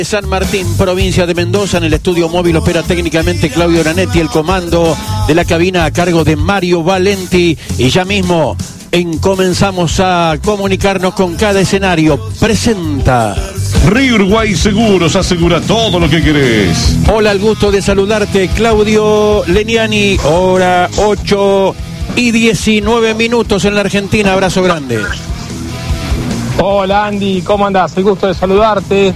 San Martín, provincia de Mendoza. En el estudio móvil opera técnicamente Claudio Granetti, el comando de la cabina a cargo de Mario Valenti. Y ya mismo comenzamos a comunicarnos con cada escenario. Presenta Río Uruguay Seguros, asegura todo lo que querés. Hola, el gusto de saludarte, Claudio Leniani. Hora 8:19 en la Argentina. Abrazo grande. Hola Andy, ¿cómo andás? El gusto de saludarte.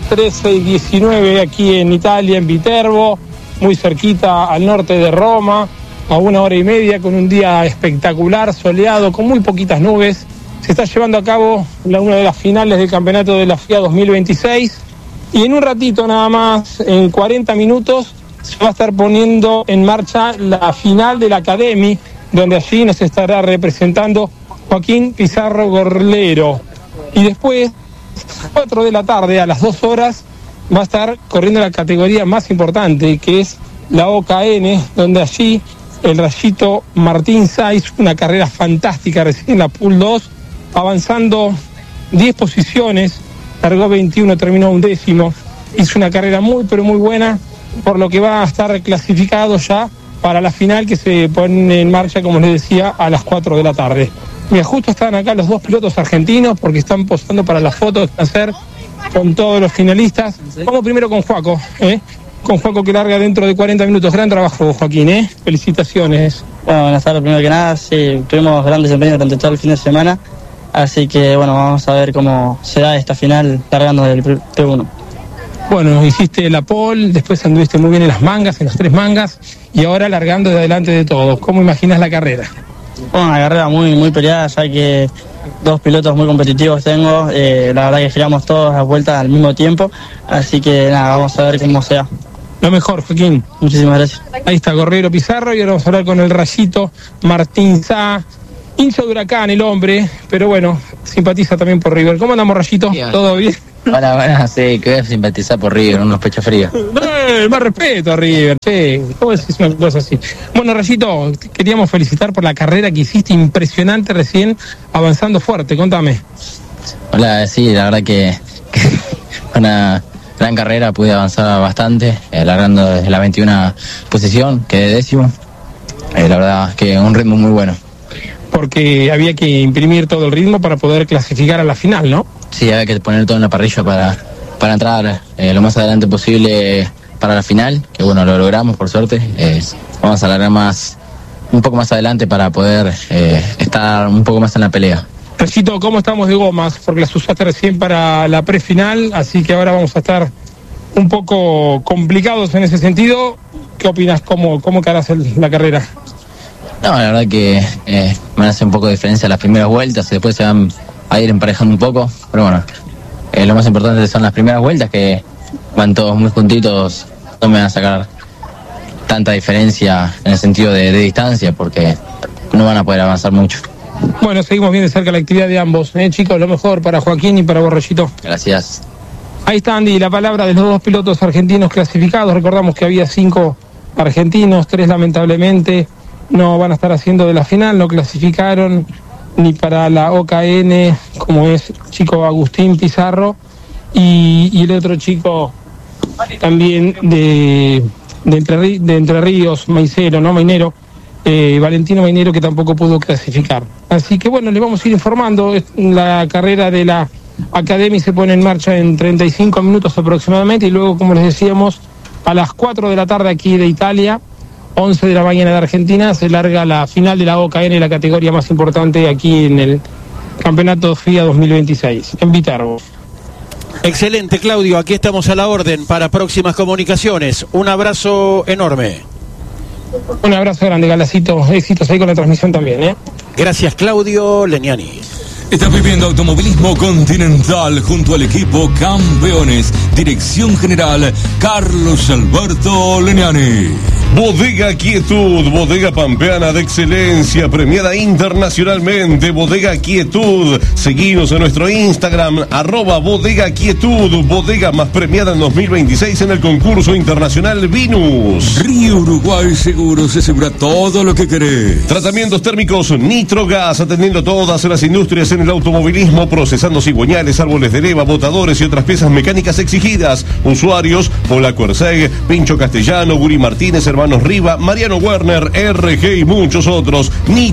13:19 aquí en Italia, en Viterbo, muy cerquita al norte de Roma, a 1 hora y media, con un día espectacular, soleado, con muy poquitas nubes. Se está llevando a cabo una de las finales del campeonato de la FIA 2026 y en un ratito nada más, en 40 minutos, se va a estar poniendo en marcha la final de la Academy, donde allí nos estará representando Joaquín Pizarro Gorlero. Y después, a las 4 de la tarde, a las 2 horas, va a estar corriendo la categoría más importante, que es la OKN, donde allí el Rayito Martín Sáiz, una carrera fantástica recién en la Pool 2, avanzando 10 posiciones, largó 21, terminó 11º, hizo una carrera muy pero muy buena, por lo que va a estar clasificado ya para la final que se pone en marcha, como les decía, a las 4 de la tarde. Mira, justo están acá los dos pilotos argentinos porque están posando para las fotos que hacer con todos los finalistas. Vamos primero con Joaco, con Joaco, que larga dentro de 40 minutos. Gran trabajo, Joaquín, felicitaciones. Bueno, buenas tardes. Primero que nada, sí, tuvimos gran desempeño durante todo el fin de semana, así que bueno, vamos a ver cómo será esta final largando del P1. Bueno, hiciste la pole, después anduviste muy bien en las mangas, en las 3 mangas, y ahora largando de adelante de todos. ¿Cómo imaginas la carrera? Bueno, una carrera muy peleada, ya que dos pilotos muy competitivos tengo. La verdad que giramos todas las vueltas al mismo tiempo, así que nada, vamos a ver cómo sea. Lo mejor, Joaquín. Muchísimas gracias. Ahí está Gorlero Pizarro, y ahora vamos a hablar con el Rayito Martín Sá, hincha de Huracán el hombre, pero bueno, simpatiza también por River. ¿Cómo andamos, Rayito? ¿Todo bien? Hola, sí, que voy a simpatizar por River, unos pechos fríos. Más respeto a River, che, ¿cómo decís una cosa así? Bueno, Rayito, queríamos felicitar por la carrera que hiciste, impresionante recién, avanzando fuerte, contame. Hola, sí, la verdad que una gran carrera, pude avanzar bastante, largando desde la 21 posición, quedé 10º, la verdad que un ritmo muy bueno. Porque había que imprimir todo el ritmo para poder clasificar a la final, ¿no? Sí, había que poner todo en la parrilla para entrar lo más adelante posible para la final, que bueno, lo logramos por suerte. Vamos a alargar un poco más adelante para poder estar un poco más en la pelea. Rayito, ¿cómo estamos de gomas? Porque las usaste recién para la prefinal, así que ahora vamos a estar un poco complicados en ese sentido. ¿Qué opinas? ¿Cómo quedarás la carrera? No, la verdad que me hace un poco de diferencia las primeras vueltas y después se van a ir emparejando un poco, pero bueno, lo más importante son las primeras vueltas, que van todos muy juntitos, no me van a sacar tanta diferencia en el sentido de distancia, porque no van a poder avanzar mucho. Bueno, seguimos bien de cerca la actividad de ambos, chicos, lo mejor para Joaquín y para vos, Rayito. Gracias. Ahí está, Andy, la palabra de los dos pilotos argentinos clasificados. Recordamos que había 5 argentinos, 3 lamentablemente no van a estar haciendo de la final, no clasificaron ni para la OKN, como es chico Agustín Pizarro, y el otro chico también de Entre Ríos, Mainero, Valentino Mainero, que tampoco pudo clasificar. Así que bueno, les vamos a ir informando. La carrera de la Academy se pone en marcha en 35 minutos aproximadamente, y luego, como les decíamos, a las 4 de la tarde aquí de Italia, 11 de la mañana de Argentina, se larga la final de la OKN, la categoría más importante aquí en el campeonato FIA 2026, en Viterbo. Excelente, Claudio, aquí estamos a la orden para próximas comunicaciones. Un abrazo enorme. Un abrazo grande, Galacito, éxitos ahí con la transmisión también, Gracias, Claudio Leniani. Estás viviendo automovilismo Continental junto al equipo Campeones. Dirección General Carlos Alberto Leniani. Bodega Quietud, bodega pampeana de excelencia, premiada internacionalmente. Bodega Quietud, seguinos en nuestro Instagram, @Bodega Quietud, bodega más premiada en 2026 en el concurso internacional Vinus. Río Uruguay Seguros, asegura todo lo que querés. Tratamientos térmicos Nitrogas, atendiendo todas las industrias en el automovilismo, procesando cigüeñales, árboles de leva, botadores y otras piezas mecánicas exigidas. Usuarios: Polaco Erceg, Pincho Castellano, Guri Martínez, Hermanos Riva, Mariano Werner, RG y muchos otros.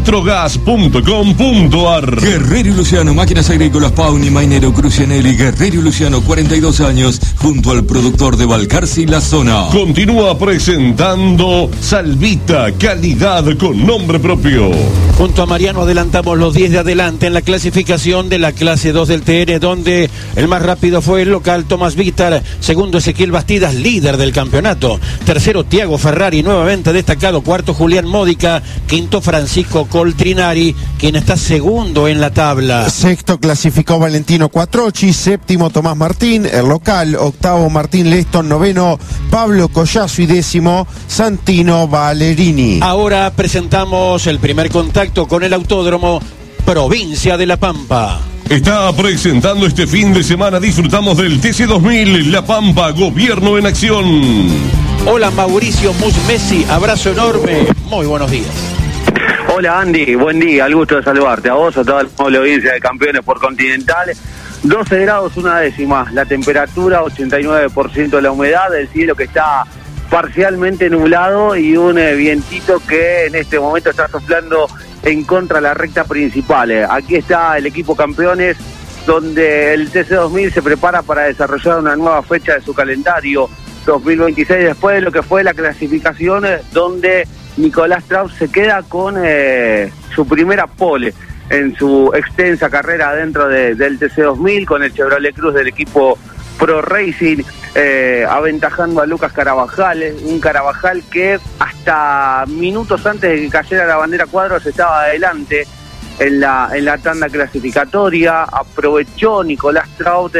Nitrogas.com.ar. Guerrero y Luciano, máquinas agrícolas, Pauni, Mainero, Crucianelli. Guerrero y Luciano, 42 años, junto al productor de Balcarce y la zona. Continúa presentando Salvita, calidad con nombre propio. Junto a Mariano adelantamos los 10 de adelante en la clasificación de la clase 2 del TN, donde el más rápido fue el local Tomás Vítar, segundo Ezequiel Bastidas, líder del campeonato, tercero Tiago Ferrari, nuevamente destacado, cuarto Julián Módica, quinto Francisco Coltrinari, quien está segundo en la tabla. Sexto clasificó Valentino Quattrochi, séptimo Tomás Martín, el local, octavo Martín Leston, noveno Pablo Collazo y décimo Santino Valerini. Ahora presentamos el primer contacto con el Autódromo Provincia de La Pampa. Está presentando este fin de semana, disfrutamos del TC2000, La Pampa, Gobierno en Acción. Hola Mauricio Musmesi, abrazo enorme, muy buenos días. Hola Andy, buen día, al gusto de saludarte, a vos, a toda la audiencia de Campeones por Continental. 12 grados, una décima, la temperatura, 89% de la humedad, el cielo que está parcialmente nublado y un vientito que en este momento está soplando en contra de la recta principal. Aquí está el equipo Campeones, donde el TC2000 se prepara para desarrollar una nueva fecha de su calendario 2026, después de lo que fue la clasificación, donde Nicolás Traub se queda con su primera pole en su extensa carrera dentro del TC2000, con el Chevrolet Cruz del equipo Pro Racing, aventajando a Lucas Carabajal, un Carabajal que hasta minutos antes de que cayera la bandera cuadros estaba adelante en la tanda clasificatoria. Aprovechó Nicolás Traut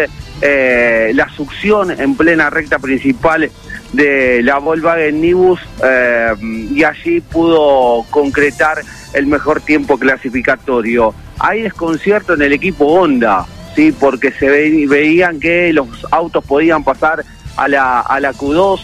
la succión en plena recta principal de la Volkswagen Nibus y allí pudo concretar el mejor tiempo clasificatorio. Hay desconcierto en el equipo Honda, sí, porque se veían que los autos podían pasar a la Q2.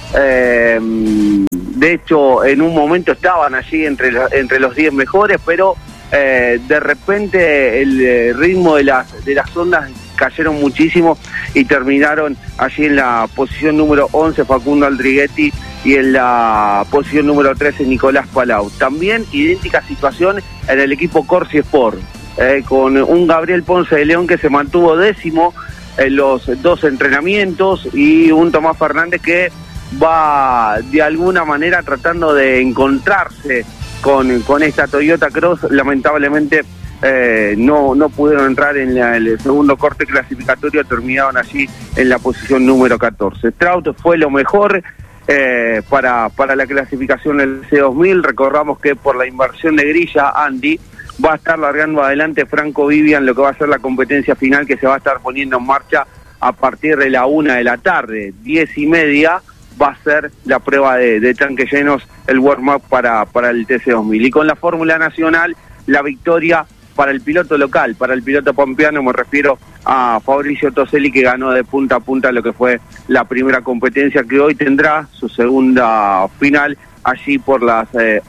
De hecho, en un momento estaban allí entre los 10 mejores, pero de repente el ritmo de las ondas cayeron muchísimo y terminaron allí en la posición número 11 Facundo Aldriguetti y en la posición número 13 Nicolás Palau. También idéntica situación en el equipo Corsi Sport, con un Gabriel Ponce de León que se mantuvo décimo en los dos entrenamientos y un Tomás Fernández que va de alguna manera tratando de encontrarse con esta Toyota Cross. Lamentablemente no pudieron entrar en el segundo corte clasificatorio, terminaron allí en la posición número 14. Traut fue lo mejor para la clasificación del C2000. Recordamos que por la inversión de grilla, Andy, va a estar largando adelante Franco Vivian, lo que va a ser la competencia final, que se va a estar poniendo en marcha a partir de la 1 de la tarde, 10:30, va a ser la prueba de tanques llenos, el warm-up para el TC2000. Y con la Fórmula Nacional, la victoria para el piloto local, para el piloto pampeano, me refiero a Fabricio Toselli, que ganó de punta a punta lo que fue la primera competencia, que hoy tendrá su segunda final allí por las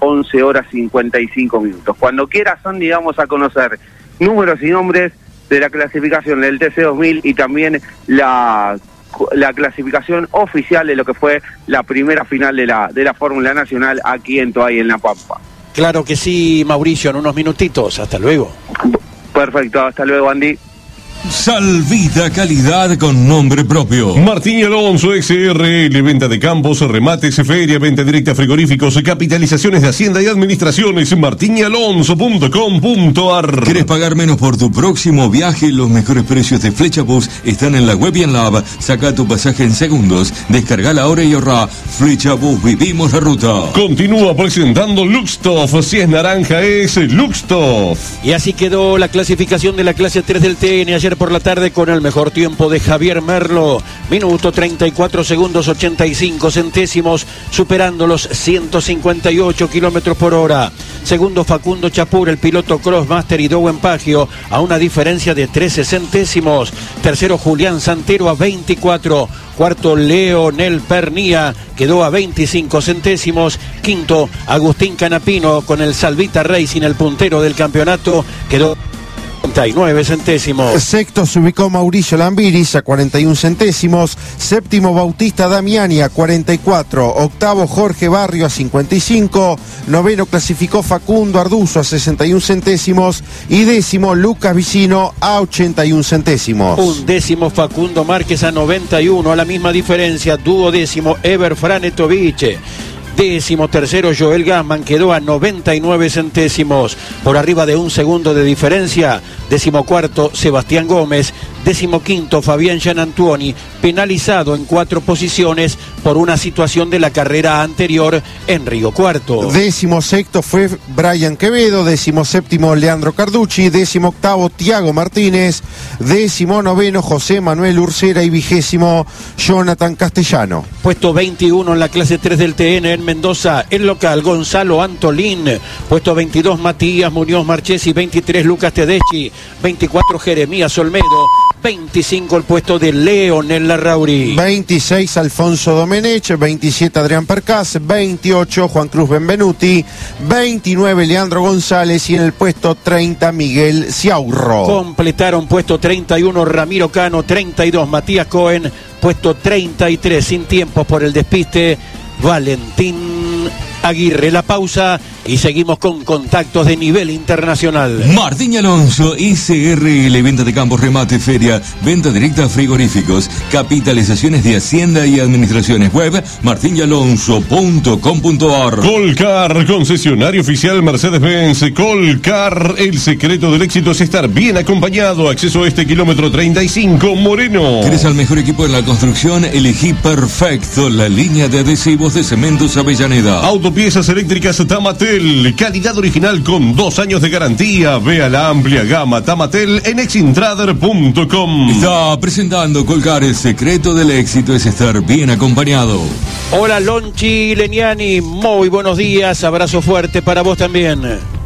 11:55. Cuando quieras, Andy, vamos a conocer números y nombres de la clasificación del TC2000 y también la clasificación oficial de lo que fue la primera final de la Fórmula Nacional aquí en Toay, en La Pampa. Claro que sí, Mauricio, en unos minutitos. Hasta luego. Perfecto, hasta luego, Andy. Salvita, calidad con nombre propio. Martín y Alonso XRL, venta de campos, remates, feria, venta directa, frigoríficos, capitalizaciones de Hacienda y Administraciones. martinyalonso.com.ar. ¿Quieres pagar menos por tu próximo viaje? Los mejores precios de Flechabus están en la web y en la app. Saca tu pasaje en segundos. Descarga ahora y ahorra. Flechabus, vivimos la ruta. Continúa presentando Luxtoff. Si es naranja, es Luxtoff. Y así quedó la clasificación de la clase 3 del TN ayer por la tarde, con el mejor tiempo de Javier Merlo, minuto 34 segundos 85 centésimos, superando los 158 kilómetros por hora. Segundo Facundo Chapur, el piloto Crossmaster y Dowen Pagio, a una diferencia de 13 centésimos. Tercero Julián Santero a 24. Cuarto Leonel Pernía, quedó a 25 centésimos. Quinto Agustín Canapino con el Salvita Racing, el puntero del campeonato, quedó 39 centésimos. Sexto se ubicó Mauricio Lambiris a 41 centésimos. Séptimo Bautista Damiani a 44. Octavo Jorge Barrio a 55. Noveno clasificó Facundo Arduzo a 61 centésimos. Y décimo Lucas Vicino a 81 centésimos. Undécimo Facundo Márquez a 91, a la misma diferencia. Duodécimo Eber Franetovich. Décimo tercero Joel Gassman quedó a 99 centésimos, por arriba de un segundo de diferencia. Décimo cuarto Sebastián Gómez. Décimo quinto Fabián Gianantuoni, penalizado en 4 posiciones por una situación de la carrera anterior en Río Cuarto. Décimo sexto fue Brian Quevedo. Décimo séptimo Leandro Carducci. Décimo octavo Tiago Martínez. Décimo noveno José Manuel Ursera y vigésimo Jonathan Castellano. Puesto 21 en la clase 3 del TN en Mendoza, el local Gonzalo Antolín. Puesto 22 Matías Muñoz Marchesi, 23 Lucas Tedeschi, 24 Jeremías Olmedo, 25 el puesto de Leonel Larrauri. 26 Alfonso Domenech, 27 Adrián Percas, 28 Juan Cruz Benvenuti, 29 Leandro González y en el puesto 30 Miguel Ciaurro. Completaron puesto 31 Ramiro Cano, 32 Matías Cohen, puesto 33 sin tiempos por el despiste Valentín Aguirre. La pausa y seguimos con contactos de nivel internacional. Martín Alonso, SRL, venta de campos, remate, feria, venta directa, frigoríficos, capitalizaciones de Hacienda y administraciones. Web martinalonso.com.ar. Colcar, concesionario oficial Mercedes-Benz. Colcar, el secreto del éxito es estar bien acompañado. Acceso a este kilómetro 35, Moreno. ¿Querés al mejor equipo en la construcción? Elegí Perfecto, la línea de adhesivos de Cementos Avellaneda. Autopiezas eléctricas Tamatel, calidad original con 2 años de garantía. Vea la amplia gama Tamatel en exintrader.com. Está presentando Colcar, el secreto del éxito es estar bien acompañado. Hola Lonchi Leniani, muy buenos días, abrazo fuerte para vos también.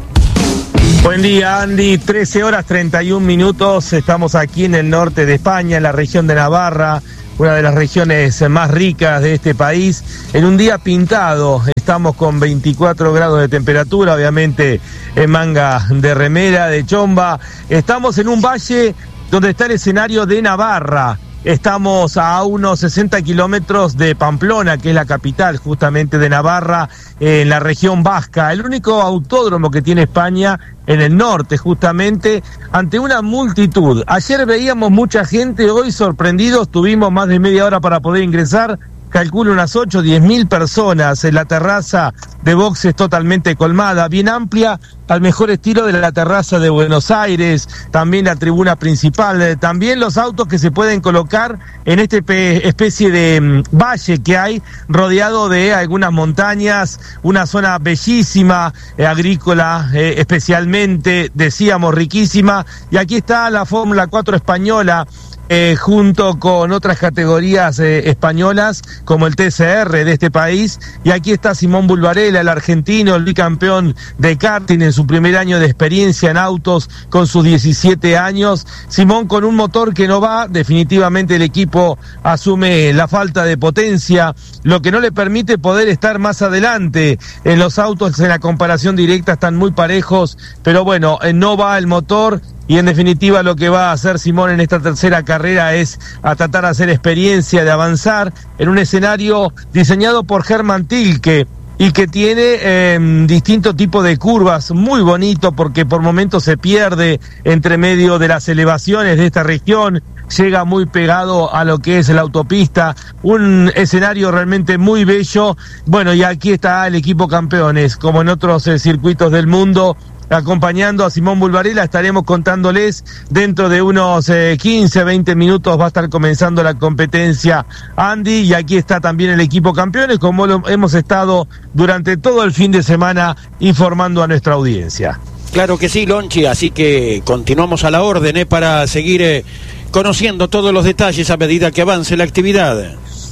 Buen día, Andy. 13 horas 31 minutos. Estamos aquí en el norte de España, en la región de Navarra, una de las regiones más ricas de este país. En un día pintado, estamos con 24 grados de temperatura, obviamente en manga de remera, de chomba. Estamos en un valle donde está el escenario de Navarra. Estamos a unos 60 kilómetros de Pamplona, que es la capital justamente de Navarra, en la región vasca. El único autódromo que tiene España en el norte, justamente, ante una multitud. Ayer veíamos mucha gente, hoy sorprendidos, tuvimos más de media hora para poder ingresar. Calculo unas 8 o 10 mil personas en la terraza de boxes totalmente colmada, bien amplia, al mejor estilo de la terraza de Buenos Aires, también la tribuna principal, también los autos que se pueden colocar en esta especie de valle que hay, rodeado de algunas montañas, una zona bellísima, agrícola especialmente, decíamos riquísima, y aquí está la Fórmula 4 española, junto con otras categorías españolas como el TCR de este país, y aquí está Simón Bulvarella, el argentino, el bicampeón de karting en su primer año de experiencia en autos con sus 17 años. Simón con un motor que no va, definitivamente el equipo asume la falta de potencia, lo que no le permite poder estar más adelante. En los autos en la comparación directa están muy parejos, pero bueno, no va el motor. Y en definitiva lo que va a hacer Simón en esta tercera carrera es a tratar de hacer experiencia, de avanzar en un escenario diseñado por Hermann Tilke y que tiene distintos tipos de curvas, muy bonito porque por momentos se pierde entre medio de las elevaciones de esta región, llega muy pegado a lo que es la autopista, un escenario realmente muy bello. Bueno, y aquí está el equipo campeones, como en otros circuitos del mundo, acompañando a Simón Bulvarella. Estaremos contándoles dentro de unos 15, 20 minutos va a estar comenzando la competencia, Andy, y aquí está también el equipo campeones, como lo hemos estado durante todo el fin de semana informando a nuestra audiencia. Claro que sí, Lonchi, así que continuamos a la orden para seguir conociendo todos los detalles a medida que avance la actividad.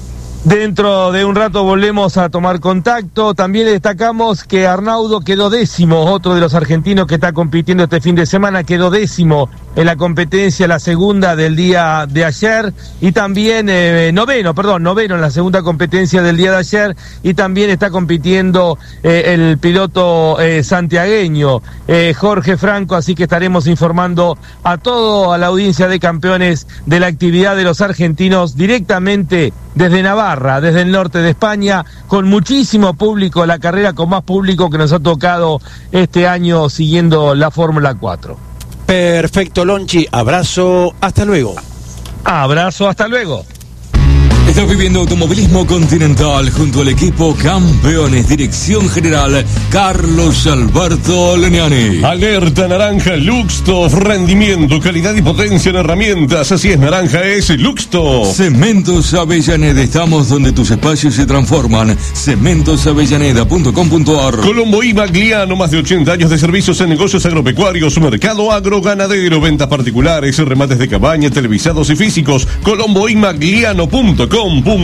Dentro de un rato volvemos a tomar contacto. También destacamos que Arnaudo quedó décimo, otro de los argentinos que está compitiendo este fin de semana, quedó décimo en la competencia, la segunda del día de ayer, y también noveno en la segunda competencia del día de ayer, y también está compitiendo el piloto santiagueño, Jorge Franco, así que estaremos informando a toda la audiencia de campeones de la actividad de los argentinos directamente desde Navarra, desde el norte de España, con muchísimo público, la carrera con más público que nos ha tocado este año siguiendo la Fórmula 4. Perfecto, Lonchi, abrazo, hasta luego. Abrazo, hasta luego. Estás viviendo automovilismo continental junto al equipo Campeones. Dirección General Carlos Alberto Leniani. Alerta naranja Luxtof. Rendimiento, calidad y potencia en herramientas. Así es, naranja es Luxtof. Cementos Avellaneda. Estamos donde tus espacios se transforman. Cementosavellaneda.com.ar. Colombo y Magliano. Más de 80 años de servicios en negocios agropecuarios, mercado agroganadero, ventas particulares, remates de cabaña, televisados y físicos. Colombo y Magliano.com.ar.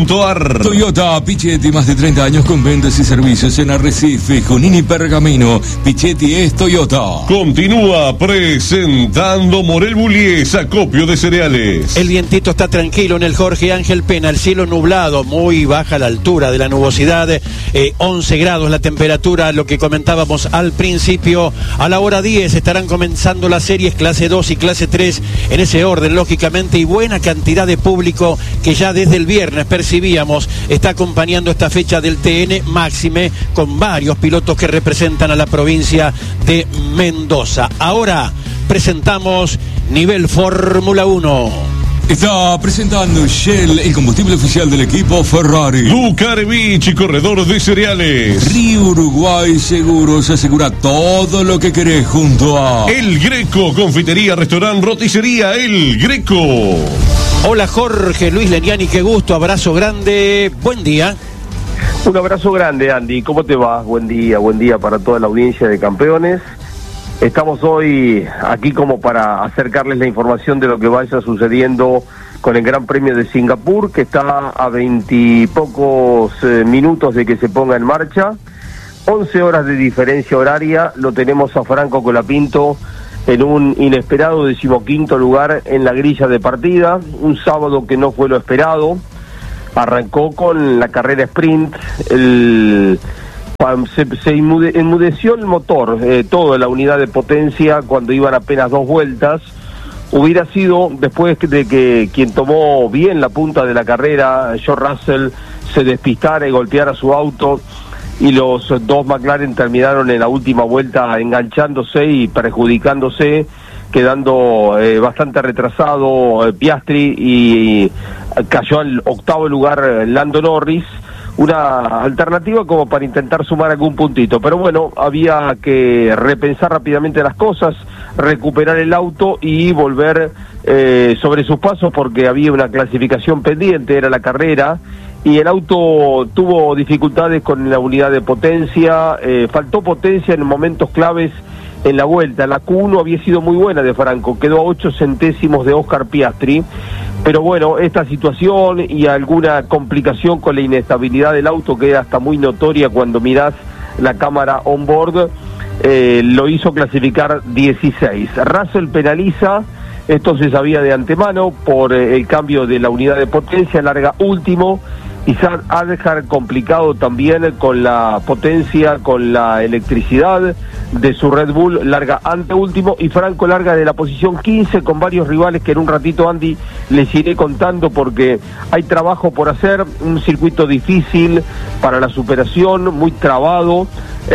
Toyota Pichetti, más de 30 años con ventas y servicios en Arrecife, Junín y Pergamino. Pichetti es Toyota. Continúa presentando Morel Bullies, acopio de cereales. El vientito está tranquilo en el Jorge Ángel Pena, el cielo nublado, muy baja la altura de la nubosidad, 11 grados la temperatura, lo que comentábamos al principio. A la hora 10 estarán comenzando las series clase 2 y clase 3, en ese orden lógicamente, y buena cantidad de público que ya desde el viernes percibíamos está acompañando esta fecha del TN máxime, con varios pilotos que representan a la provincia de Mendoza. Ahora presentamos nivel Fórmula 1. Está presentando Shell, el combustible oficial del equipo Ferrari. Lucarevich, corredor de cereales. Río Uruguay Seguros, asegura todo lo que querés junto a El Greco, confitería, restaurante, roticería El Greco. Hola Jorge Luis Leniani, qué gusto, abrazo grande, buen día. Un abrazo grande, Andy, ¿cómo te va? Buen día para toda la audiencia de campeones. Estamos hoy aquí como para acercarles la información de lo que vaya sucediendo con el Gran Premio de Singapur, que está a 20 y pocos minutos de que se ponga en marcha. 11 horas de diferencia horaria, lo tenemos a Franco Colapinto en un inesperado 15º lugar en la grilla de partida, un sábado que no fue lo esperado. Arrancó con la carrera sprint, se enmudeció el motor, toda la unidad de potencia cuando iban apenas 2 vueltas. Hubiera sido, después de que quien tomó bien la punta de la carrera, George Russell, se despistara y golpeara su auto, y los dos McLaren terminaron en la última vuelta enganchándose y perjudicándose, quedando bastante retrasado Piastri, y cayó al 8º lugar Lando Norris. Una alternativa como para intentar sumar algún puntito, pero bueno, había que repensar rápidamente las cosas, recuperar el auto y volver sobre sus pasos, porque había una clasificación pendiente, era la carrera, y el auto tuvo dificultades con la unidad de potencia, faltó potencia en momentos claves en la vuelta. La Q1 había sido muy buena de Franco, quedó a 8 centésimos de Oscar Piastri, pero bueno, esta situación y alguna complicación con la inestabilidad del auto, que era hasta muy notoria cuando mirás la cámara on board, lo hizo clasificar 16. Russell penaliza, esto se sabía de antemano por el cambio de la unidad de potencia, larga último. Isaac Adjar complicado también con la potencia, con la electricidad de su Red Bull, larga anteúltimo, y Franco larga de la posición 15 con varios rivales que en un ratito, Andy, les iré contando, porque hay trabajo por hacer, un circuito difícil para la superación, muy trabado,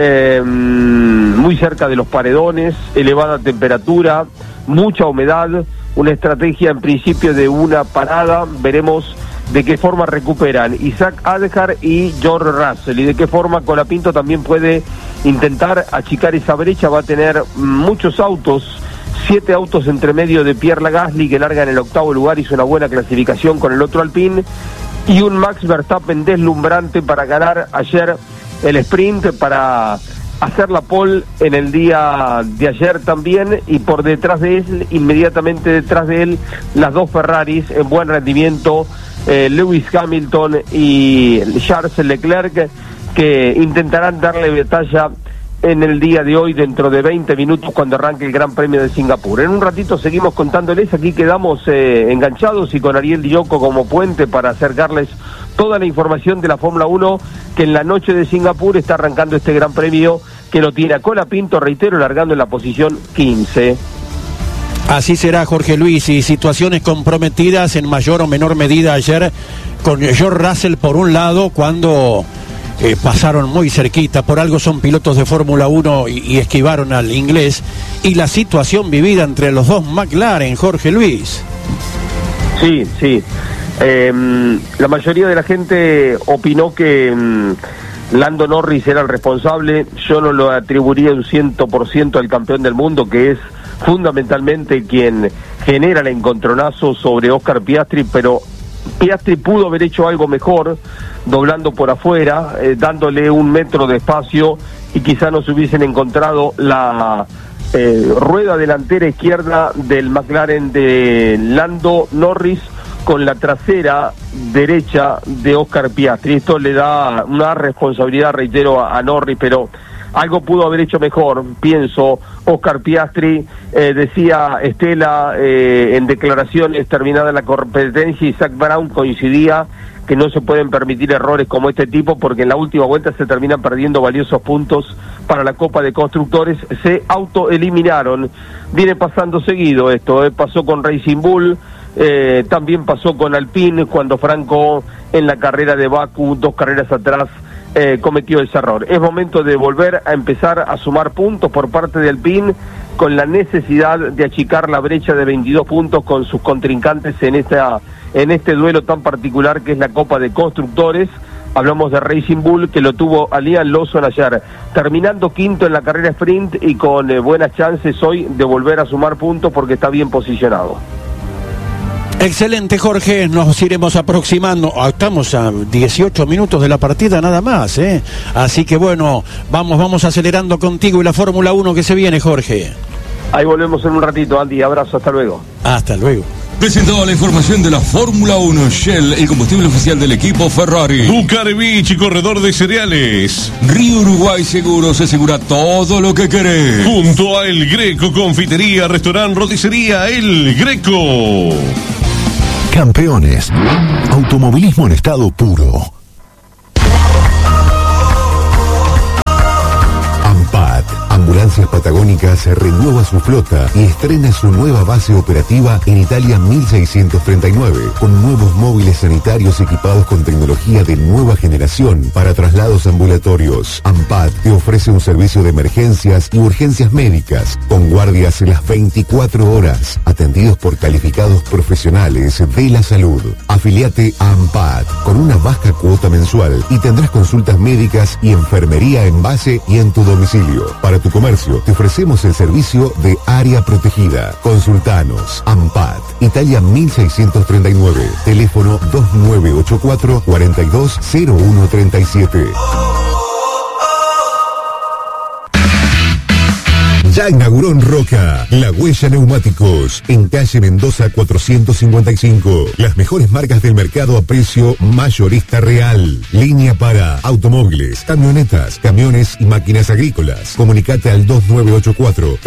muy cerca de los paredones, elevada temperatura, mucha humedad, una estrategia en principio de una parada, veremos de qué forma recuperan Isaac Adjar y George Russell, y de qué forma Colapinto también puede intentar achicar esa brecha. Va a tener muchos autos, 7 autos entre medio de Pierre Gasly, que larga en el 8º lugar, hizo una buena clasificación con el otro Alpine, y un Max Verstappen deslumbrante para ganar ayer el sprint, para hacer la pole en el día de ayer también, y por detrás de él, inmediatamente detrás de él, las dos Ferraris en buen rendimiento, Lewis Hamilton y Charles Leclerc, que intentarán darle batalla en el día de hoy, dentro de 20 minutos, cuando arranque el Gran Premio de Singapur. En un ratito seguimos contándoles, aquí quedamos enganchados y con Ariel Dioco como puente para acercarles toda la información de la Fórmula 1, que en la noche de Singapur está arrancando este Gran Premio, que lo tiene a Colapinto, reitero, largando en la posición 15. Así será, Jorge Luis, y situaciones comprometidas en mayor o menor medida ayer con George Russell por un lado, cuando pasaron muy cerquita, por algo son pilotos de Fórmula 1 y esquivaron al inglés, y la situación vivida entre los dos McLaren, Jorge Luis. Sí. La mayoría de la gente opinó que Lando Norris era el responsable. Yo no lo atribuiría un 100% al campeón del mundo, que es fundamentalmente quien genera el encontronazo sobre Oscar Piastri, pero Piastri pudo haber hecho algo mejor, doblando por afuera, dándole 1 metro de espacio, y quizá no se hubiesen encontrado la rueda delantera izquierda del McLaren de Lando Norris con la trasera derecha de Oscar Piastri. Esto le da una responsabilidad, reitero, a Norris, pero algo pudo haber hecho mejor, pienso. Oscar Piastri, decía Estela en declaraciones terminada la competencia, y Zak Brown coincidía que no se pueden permitir errores como este tipo, porque en la última vuelta se terminan perdiendo valiosos puntos para la Copa de Constructores. Se autoeliminaron. Viene pasando seguido esto, pasó con Racing Bull, también pasó con Alpine, cuando Franco en la carrera de Baku, 2 carreras atrás, cometió ese error. Es momento de volver a empezar a sumar puntos por parte de Alpine, con la necesidad de achicar la brecha de 22 puntos con sus contrincantes en este duelo tan particular que es la Copa de Constructores. Hablamos de Racing Bull, que lo tuvo a Liam Lawson ayer, terminando quinto en la carrera sprint, y con buenas chances hoy de volver a sumar puntos porque está bien posicionado. Excelente, Jorge, nos iremos aproximando, estamos a 18 minutos de la partida nada más, así que bueno, vamos acelerando contigo y la Fórmula 1 que se viene, Jorge. Ahí volvemos en un ratito, Andy, abrazo, hasta luego. Hasta luego. Presentado la información de la Fórmula 1, Shell, el combustible oficial del equipo Ferrari. Ducarevich, corredor de cereales. Río Uruguay Seguros, asegura todo lo que querés. Junto a El Greco, confitería, restaurante, roticería El Greco. Campeones, automovilismo en estado puro. AMPAT, Ambulancias Patagónicas, renueva su flota y estrena su nueva base operativa en Italia 1639, con nuevos móviles sanitarios equipados con tecnología de nueva generación para traslados ambulatorios. AMPAT te ofrece un servicio de emergencias y urgencias médicas, con guardias las 24 horas, atendidos por calificados profesionales de la salud. Afiliate a AMPAT con una baja cuota mensual y tendrás consultas médicas y enfermería en base y en tu domicilio. Para tu comercio te ofrecemos el servicio de área protegida. Consultanos. AMPAT, Italia 1639, teléfono 2984 420137. Ya inauguró en Roca La Huella Neumáticos, en calle Mendoza 455. Las mejores marcas del mercado a precio mayorista real. Línea para automóviles, camionetas, camiones y máquinas agrícolas. Comunicate al 2984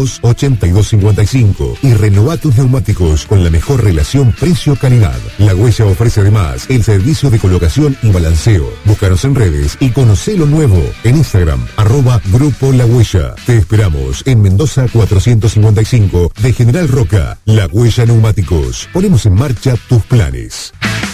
328255 y renová tus neumáticos con la mejor relación precio-calidad. La Huella ofrece además el servicio de colocación y balanceo. Búscanos en redes y conocé lo nuevo en Instagram, @Grupo La Huella. Te esperamos en Mendoza 455 de General Roca. La Huella Neumáticos. Ponemos en marcha tus planes.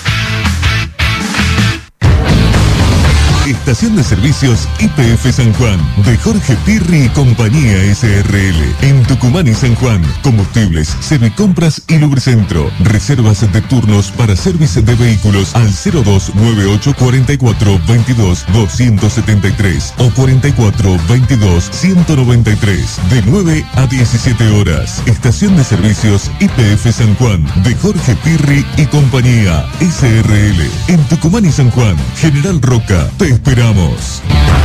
Estación de Servicios YPF San Juan, de Jorge Pirri y Compañía SRL. En Tucumán y San Juan, combustibles, servicompras y lubricentro. Reservas de turnos para servicio de vehículos al 0298 44 22 273 o 44 22 193, de 9 a 17 horas. Estación de Servicios YPF San Juan, de Jorge Pirri y Compañía SRL. En Tucumán y San Juan, General Roca. Te esperamos.